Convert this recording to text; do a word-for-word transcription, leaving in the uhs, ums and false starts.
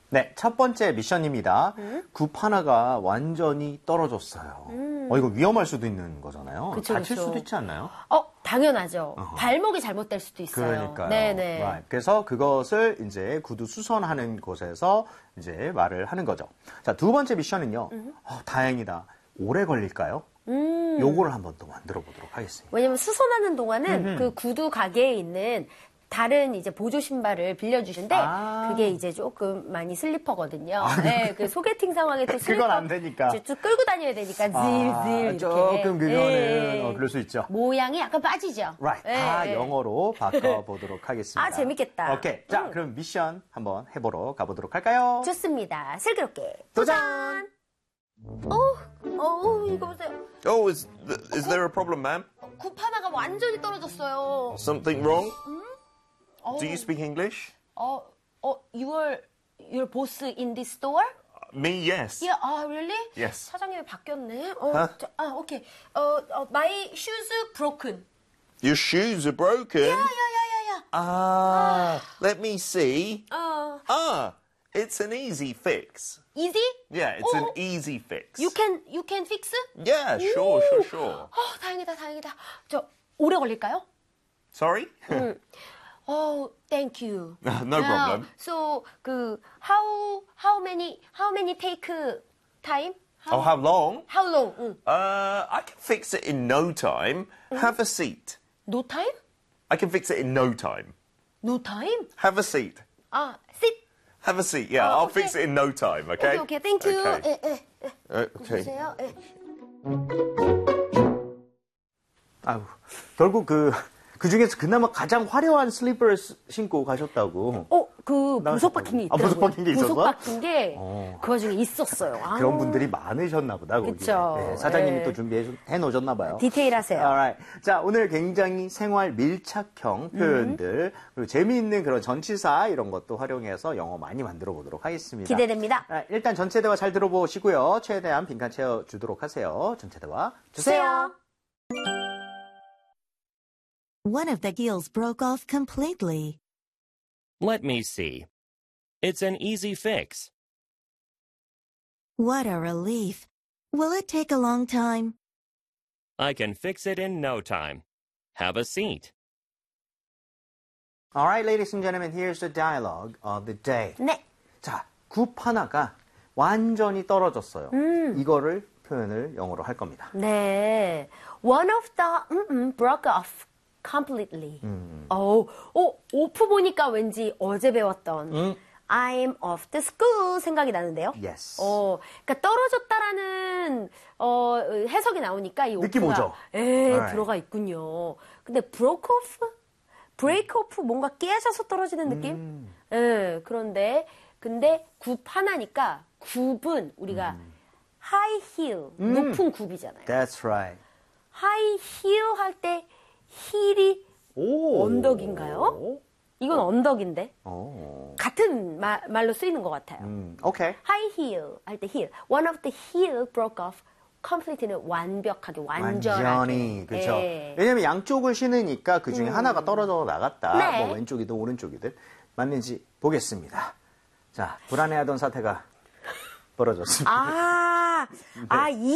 네, 첫 번째 미션입니다. 음? 굽 하나가 완전히 떨어졌어요. 음. 어, 이거 위험할 수도 있는 거잖아요. 그쵸, 다칠 그쵸. 수도 있지 않나요? 어, 당연하죠. 어허. 발목이 잘못될 수도 있어요. 그러니까요. 네네. Right. 그래서 그것을 이제 구두 수선하는 곳에서 이제 말을 하는 거죠. 자, 두 번째 미션은요. 음. 어, 다행이다. 오래 걸릴까요? 음. 요거를 한번 또 만들어 보도록 하겠습니다. 왜냐면 수선하는 동안은 음흠. 그 구두 가게에 있는 다른 이제 보조 신발을 빌려주신데 아. 그게 이제 조금 많이 슬리퍼거든요. 네, 그 소개팅 상황에 또 슬리퍼 그건 안 되니까. 이제 쭉 끌고 다녀야 되니까 질질 아, 이렇게. 조금 그거는 예. 어, 그럴 수 있죠. 모양이 약간 빠지죠. Right. 예, 다 예. 영어로 바꿔보도록 하겠습니다. 아, 재밌겠다. 오케이. 자, 음. 그럼 미션 한번 해보러 가보도록 할까요? 좋습니다. 슬기롭게 도전! 도전! 어, 어, 이거 보세요. Oh, is th- is there a problem, ma'am? 굽 하나가 완전히 떨어졌어요. Something wrong? 어, Do you speak English? 어, 어, your your boss in this store? Me, yes. Yeah, ah, really? Yes. 사장님이 바뀌었네. 어, Huh? 저, 아, 오케이. 어, 어, my shoes broken. Your shoes are broken. Yeah, yeah, yeah, yeah, yeah. Ah, let me see. 어, Ah, it's an easy fix. easy? Yeah, it's 어, an easy fix. You can you can fix? Yeah, sure, sure, sure. 어, 다행이다, 다행이다. 저 오래 걸릴까요? Sorry? Oh, thank you. No problem. So, 그 how how many how many take time? Oh, how long? How long? 응. Uh, I can fix it in no time. Have a seat. No time? I can fix it in no time. No time? Have a seat. 아, sit. Have a seat. Yeah, Oh, I'll okay. fix it in no time, okay? 오케이, 오케이. Thank you. Okay. 예, 예, 예. Uh, okay. 보세요. 예. 아유, 결국 그, 그 중에서 그나마 가장 화려한 슬리퍼를 쓰- 신고 가셨다고. 어, 그 나오셨다고. 보석 박힌 게 아, 있더라고요. 보석 박힌 게 있었어? 보석 박힌 게 어. 그 와중에 있었어요. 아, 그런 분들이 많으셨나 보다, 거기. 그쵸. 네, 사장님이 예. 또 준비해 놓으셨나 봐요. 디테일하세요. Alright. 자, 오늘 굉장히 생활 밀착형 표현들, 그리고 재미있는 그런 전치사 이런 것도 활용해서 영어 많이 만들어 보도록 하겠습니다. 기대됩니다. 아, 일단 전체 대화 잘 들어보시고요. 최대한 빈칸 채워주도록 하세요. 전체 대화 주세요. One of the gills broke off completely. Let me see. It's an easy fix. What a relief. Will it take a long time? I can fix it in no time. Have a seat. Alright, ladies and gentlemen, here's the dialogue of the day. 네. 자, 굽 하나가 완전히 떨어졌어요. 음. 이거를 표현을 영어로 할 겁니다. 네. One of the 음, 음, broke off completely. 음. 어, 어, 오프 보니까 왠지 어제 배웠던 음. I'm off the school 생각이 나는데요. Yes. 어, 그러니까 떨어졌다라는 어, 해석이 나오니까 이 느낌 오프가 오죠? 에, Alright. 들어가 있군요. 근데 broke off? break off 뭔가 깨져서 떨어지는 느낌? 음. 예, 그런데 근데 굽 하나니까 굽은 우리가 high heel, 음. 높은 굽이잖아요. That's right. high heel 할 때 힐이 오. 언덕인가요? 이건 언덕인데 오. 같은 마, 말로 쓰이는 것 같아요. 음, 오케이. high heel 할 때 heel. One of the heel broke off. complete는 완벽하게 완전하게. 완전히 그렇죠. 예. 왜냐면 양쪽을 신으니까 그 중에 하나가 떨어져 나갔다. 네. 뭐 왼쪽이든 오른쪽이든 맞는지 보겠습니다. 자, 불안해하던 사태가 벌어졌습니다. 아, 아, 이